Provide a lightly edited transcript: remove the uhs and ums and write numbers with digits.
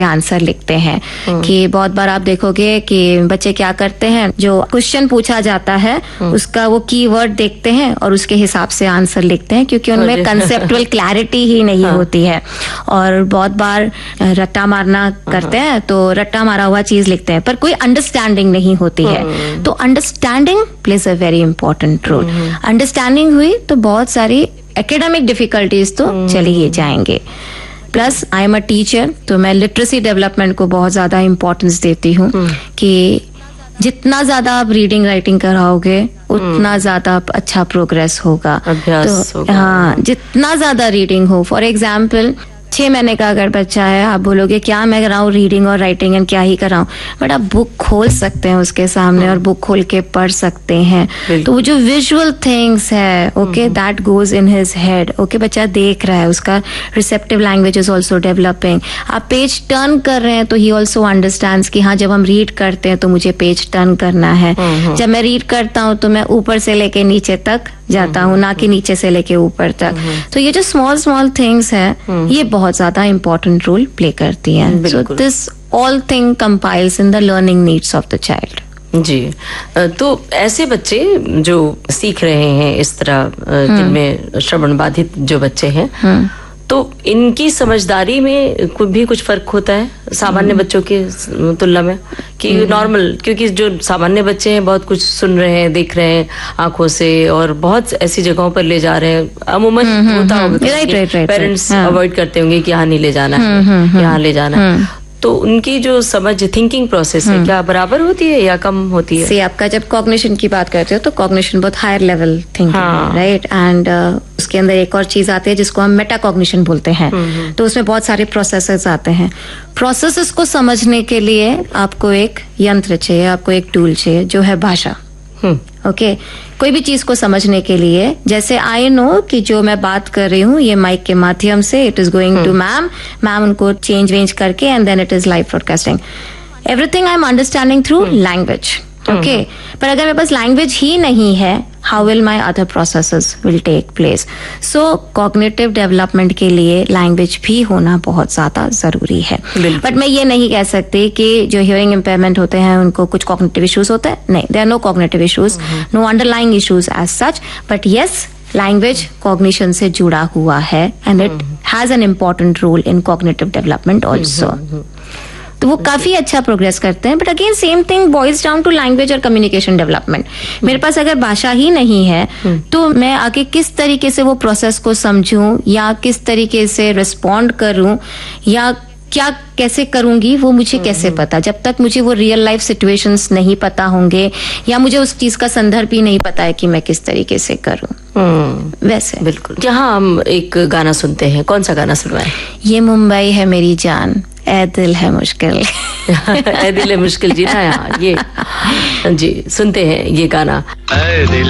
Answer लिखते हैं। कि बहुत बार आप देखोगे कि बच्चे क्या करते हैं, जो क्वेश्चन पूछा जाता है उसका वो कीवर्ड देखते हैं और उसके हिसाब से आंसर लिखते हैं, क्योंकि उनमें कंसेप्चुअल क्लैरिटी ही नहीं होती है। और बहुत बार रट्टा मारना करते हैं तो रट्टा मारा हुआ चीज लिखते हैं, पर कोई अंडरस्टैंडिंग नहीं होती है। तो understanding plays a very important role. Understanding हुई तो बहुत सारी एकेडमिक डिफिकल्टीज तो चली ही जाएंगे। Plus I am a teacher, तो मैं लिटरेसी डेवलपमेंट को बहुत ज्यादा इम्पोर्टेंस देती हूँ कि जितना ज्यादा आप रीडिंग राइटिंग कराओगे उतना ज्यादा अच्छा प्रोग्रेस होगा। अभ्यास होगा। हाँ, जितना ज्यादा रीडिंग हो। फॉर एग्जाम्पल 6 महीने का अगर बच्चा है, आप बोलोगे क्या मैं कराऊं रीडिंग और राइटिंग एंड क्या ही कराऊं, बट आप बुक खोल सकते हैं उसके सामने और बुक खोल के पढ़ सकते हैं। तो वो जो विजुअल थिंग्स है, okay, that goes in his head. Okay, बच्चा देख रहा है, उसका receptive language is also developing. आप पेज टर्न कर रहे हैं तो ही ऑल्सो अंडरस्टैंड्स कि हाँ, जब हम रीड करते हैं तो मुझे पेज टर्न करना है। जब मैं रीड करता हूँ तो मैं ऊपर से लेके नीचे तक जाता हूँ, ना कि नीचे से लेके ऊपर तक। तो ये जो स्मॉल स्मॉल थिंग्स है, ये बहुत ज्यादा इंपॉर्टेंट रोल प्ले करती हैं। So this all thing compiles in the learning needs of the child. जी, तो ऐसे बच्चे जो सीख रहे हैं इस तरह, जिनमें श्रवण बाधित जो बच्चे हैं, तो इनकी समझदारी में भी कुछ फर्क होता है सामान्य बच्चों की तुलना में? कि नॉर्मल, क्योंकि जो सामान्य बच्चे हैं बहुत कुछ सुन रहे हैं, देख रहे हैं आंखों से, और बहुत ऐसी जगहों पर ले जा रहे हैं। अमूमन होता होगा, पेरेंट्स अवॉइड करते होंगे कि यहाँ नहीं ले जाना है, यहाँ ले जाना है। तो उनकी जो समझ, थिंकिंग प्रोसेस है, क्या बराबर होती है या कम होती है? आपका जब कॉग्निशन की बात करते हो तो कॉग्निशन बहुत हायर लेवल थिंकिंग है, राइट? एंड उसके अंदर एक और चीज आती है जिसको हम मेटा कॉग्निशन बोलते हैं। तो उसमें बहुत सारे प्रोसेसेस आते हैं। प्रोसेसेस को समझने के लिए आपको एक यंत्र चाहिए, आपको एक टूल चाहिए, जो है भाषा। ओके, कोई भी चीज को समझने के लिए, जैसे आई नो कि जो मैं बात कर रही हूँ ये माइक के माध्यम से it is going to ma'am उनको चेंज वेंज करके and then it is live broadcasting. Everything I am understanding through language. Okay, पर अगर मेरे पास लैंग्वेज ही नहीं है, how will my other processes will take place? So cognitive development के लिए language भी होना बहुत ज्यादा जरूरी है। बट मैं ये नहीं कह सकती कि जो हियरिंग इम्पेयरमेंट होते हैं उनको कुछ कॉग्निटिव इश्यूज होते हैं। नहीं, there are no cognitive issues, no underlying issues as such, but yes, language cognition से जुड़ा हुआ है and it has an important role in cognitive development also. तो वो काफी अच्छा प्रोग्रेस करते हैं। But again same thing boils down to language और कम्युनिकेशन डेवलपमेंट। मेरे पास अगर भाषा ही नहीं है तो मैं आगे किस तरीके से वो प्रोसेस को समझूं या किस तरीके से रिस्पॉन्ड करूं या क्या कैसे करूंगी, वो मुझे कैसे पता? जब तक मुझे वो रियल लाइफ सिचुएशंस नहीं पता होंगे या मुझे उस चीज का संदर्भ ही नहीं पता है कि मैं किस तरीके से करूं। वैसे बिल्कुल। यहाँ हम एक गाना सुनते हैं, कौन सा गाना सुनवाएं? ये मुंबई है मेरी जान, ए दिल है मुश्किल। ए दिल है मुश्किल जी ना, ये जी सुनते हैं ये गाना। ए दिल